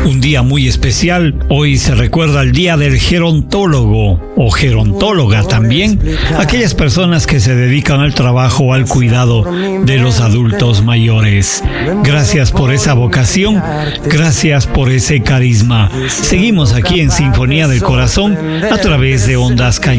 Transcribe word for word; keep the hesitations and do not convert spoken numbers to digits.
Un día muy especial. Hoy se recuerda el Día del Gerontólogo o gerontóloga también. Aquellas personas que se dedican al trabajo o al cuidado de los adultos mayores. Gracias por esa vocación. Gracias por ese carisma. Seguimos aquí en Sinfonía del Corazón a través de Ondas Cañaris.